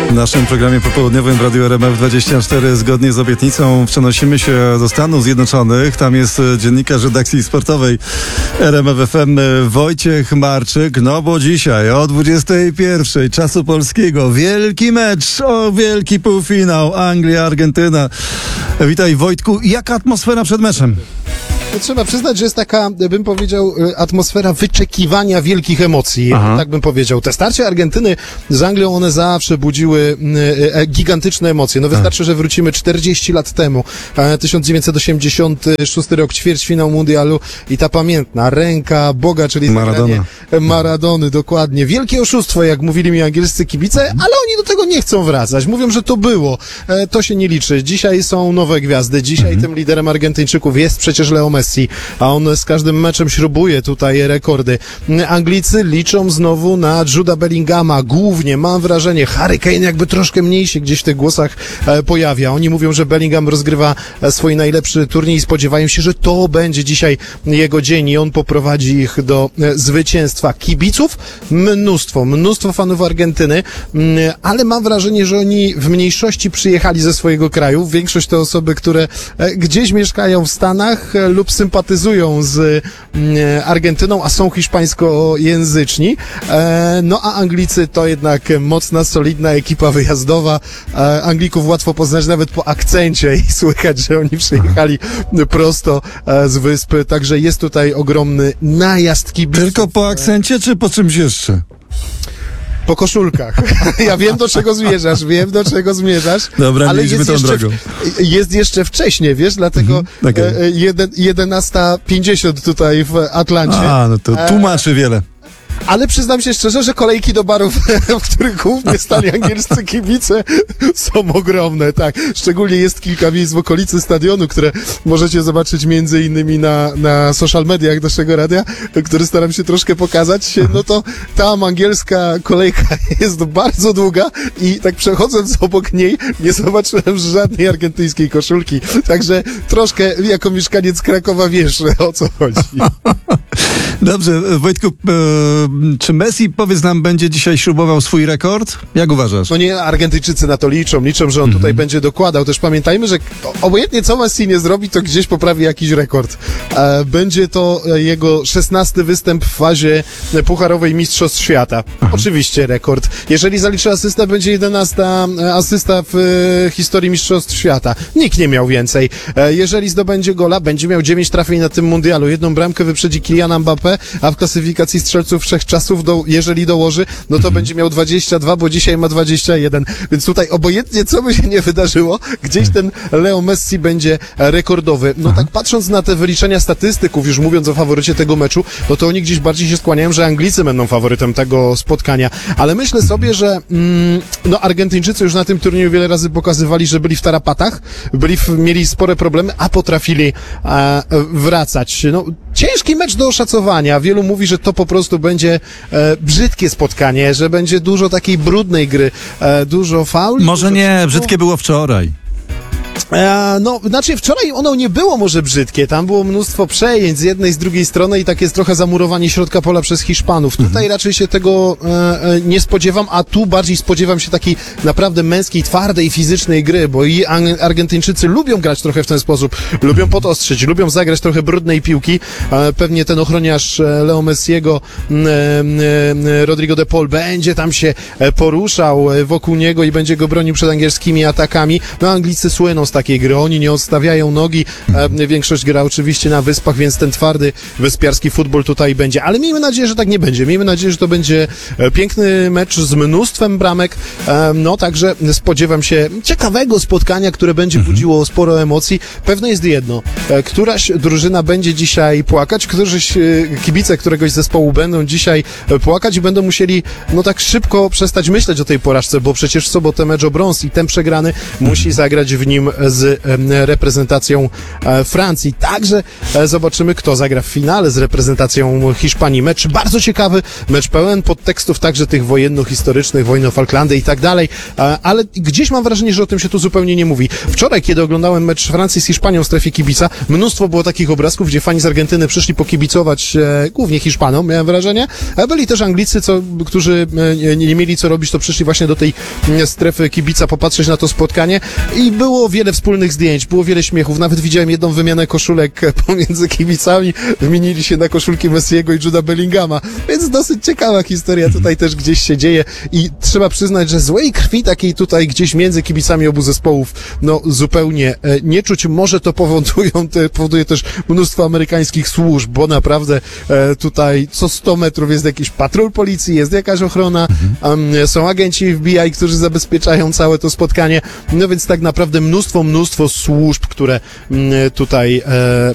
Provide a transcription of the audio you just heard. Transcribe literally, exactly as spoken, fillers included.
W naszym programie popołudniowym w Radiu R M F dwadzieścia cztery zgodnie z obietnicą przenosimy się do Stanów Zjednoczonych. Tam jest dziennikarz redakcji sportowej R M F F M Wojciech Marczyk. No bo dzisiaj o dwudziestej pierwszej czasu polskiego wielki mecz, o wielki półfinał Anglia-Argentyna. Witaj Wojtku, jaka atmosfera przed meczem? Trzeba przyznać, że jest taka, bym powiedział, atmosfera wyczekiwania wielkich emocji. Aha. Tak bym powiedział. Te starcie Argentyny z Anglią, one zawsze budziły e, gigantyczne emocje. No wystarczy, że wrócimy czterdzieści lat temu. E, tysiąc dziewięćset osiemdziesiąty szósty rok, ćwierćfinał mundialu i ta pamiętna ręka Boga, czyli Maradona. Maradony, dokładnie. Wielkie oszustwo, jak mówili mi angielscy kibice, ale oni do tego nie chcą wracać. Mówią, że to było. E, to się nie liczy. Dzisiaj są nowe gwiazdy. Dzisiaj mhm. tym liderem Argentyńczyków jest przecież Leo Messi, a on z każdym meczem śrubuje tutaj rekordy. Anglicy liczą znowu na Juda Bellingama. Głównie, mam wrażenie, Harry Kane jakby troszkę mniej się gdzieś w tych głosach e, pojawia. Oni mówią, że Bellingham rozgrywa e, swój najlepszy turniej i spodziewają się, że to będzie dzisiaj jego dzień i on poprowadzi ich do e, zwycięstwa. Kibiców mnóstwo, mnóstwo fanów Argentyny, m, ale mam wrażenie, że oni w mniejszości przyjechali ze swojego kraju. Większość to osoby, które e, gdzieś mieszkają w Stanach e, lub sympatyzują z e, Argentyną, a są hiszpańskojęzyczni. E, no a Anglicy to jednak mocna, solidna ekipa wyjazdowa. E, Anglików łatwo poznać nawet po akcencie i słychać, że oni przyjechali prosto e, z wyspy. Także jest tutaj ogromny najazd kibiców. Tylko po akcencie, czy po czymś jeszcze? Po koszulkach. Ja wiem, do czego zmierzasz, wiem, do czego zmierzasz. Dobra, ale jest tą jeszcze, drogą. W, jest jeszcze wcześniej, wiesz, dlatego mhm, okay. e, jeden, jedenasta pięćdziesiąt tutaj w Atlancie. A, no to tłumaczy wiele. Ale przyznam się szczerze, że kolejki do barów, w których głównie stali angielscy kibice, są ogromne, tak. Szczególnie jest kilka miejsc w okolicy stadionu, które możecie zobaczyć między innymi na, na social mediach naszego radia, który staram się troszkę pokazać. No to tam angielska kolejka jest bardzo długa i tak przechodząc obok niej nie zobaczyłem żadnej argentyńskiej koszulki. Także troszkę jako mieszkaniec Krakowa wiesz, o co chodzi. Dobrze, Wojtku, e, czy Messi, powiedz nam, będzie dzisiaj śrubował swój rekord? Jak uważasz? No nie, Argentyńczycy na to liczą, liczą, że on tutaj mm-hmm. będzie dokładał. Też pamiętajmy, że obojętnie co Messi nie zrobi, to gdzieś poprawi jakiś rekord. E, będzie to jego szesnasty występ w fazie pucharowej Mistrzostw Świata. Aha. Oczywiście rekord. Jeżeli zaliczy asystę, będzie jedenasta asysta w e, historii Mistrzostw Świata. Nikt nie miał więcej. E, jeżeli zdobędzie gola, będzie miał dziewięć trafień na tym mundialu. Jedną bramkę wyprzedzi Kyliana Mbappé, a w klasyfikacji strzelców wszechczasów, do, jeżeli dołoży, no to będzie miał dwadzieścia dwa, bo dzisiaj ma dwadzieścia jeden. Więc tutaj obojętnie, co by się nie wydarzyło, gdzieś ten Leo Messi będzie rekordowy. No tak patrząc na te wyliczenia statystyków, już mówiąc o faworycie tego meczu, no to oni gdzieś bardziej się skłaniają, że Anglicy będą faworytem tego spotkania. Ale myślę sobie, że mm, no Argentyńczycy już na tym turnieju wiele razy pokazywali, że byli w tarapatach, byli w, mieli spore problemy, a potrafili e, wracać. No, ciężki mecz do oszacowania. Wielu mówi, że to po prostu będzie e, brzydkie spotkanie, że będzie dużo takiej brudnej gry, e, dużo fauli. Może dużo nie, wszystko. brzydkie było wczoraj. E, no, znaczy wczoraj ono nie było może brzydkie, tam było mnóstwo przejęć z jednej, z drugiej strony i tak jest trochę zamurowanie środka pola przez Hiszpanów. Tutaj mhm. raczej się tego e, e, nie spodziewam, a tu bardziej spodziewam się takiej naprawdę męskiej, twardej, fizycznej gry, bo i Argentyńczycy lubią grać trochę w ten sposób, lubią podostrzyć, lubią zagrać trochę brudnej piłki. E, pewnie ten ochroniarz Leo Messiego, e, e, Rodrigo de Paul, będzie tam się poruszał wokół niego i będzie go bronił przed angielskimi atakami. No, Anglicy słyną z takiej gry. Oni nie odstawiają nogi. E, większość gra oczywiście na wyspach, więc ten twardy, wyspiarski futbol tutaj będzie. Ale miejmy nadzieję, że tak nie będzie. Miejmy nadzieję, że to będzie piękny mecz z mnóstwem bramek. E, no, także spodziewam się ciekawego spotkania, które będzie budziło sporo emocji. Pewne jest jedno. E, któraś drużyna będzie dzisiaj płakać, któryś kibice któregoś zespołu będą dzisiaj płakać i będą musieli, no tak szybko przestać myśleć o tej porażce, bo przecież w sobotę mecz o brąz i ten przegrany musi zagrać w nim z e, reprezentacją e, Francji. Także e, zobaczymy, kto zagra w finale z reprezentacją Hiszpanii. Mecz bardzo ciekawy, mecz pełen podtekstów także tych wojenno-historycznych, wojny o Falklandy i tak dalej, e, ale gdzieś mam wrażenie, że o tym się tu zupełnie nie mówi. Wczoraj, kiedy oglądałem mecz Francji z Hiszpanią w strefie kibica, mnóstwo było takich obrazków, gdzie fani z Argentyny przyszli pokibicować e, głównie Hiszpanom, miałem wrażenie, a byli też Anglicy, co, którzy e, nie, nie mieli co robić, to przyszli właśnie do tej e, strefy kibica popatrzeć na to spotkanie i było wiele wspólnych zdjęć, było wiele śmiechów, nawet widziałem jedną wymianę koszulek e, pomiędzy kibicami, wymienili się na koszulki Messiego i Juda Bellingama, więc dosyć ciekawa historia tutaj też gdzieś się dzieje i trzeba przyznać, że złej krwi takiej tutaj gdzieś między kibicami obu zespołów, no zupełnie e, nie czuć. Może to powodują, te, powoduje też mnóstwo amerykańskich służb, bo naprawdę e, tutaj co sto metrów jest jakiś patrol policji, jest jakaś ochrona, mhm. um, są agenci F B I, którzy zabezpieczają całe to spotkanie, no więc tak naprawdę mnóstwo, mnóstwo służb, które m, tutaj e,